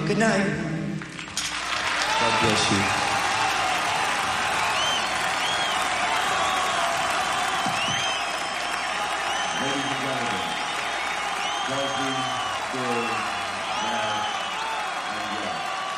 Good night. God bless you. Ladies and gentlemen, Leslie Bill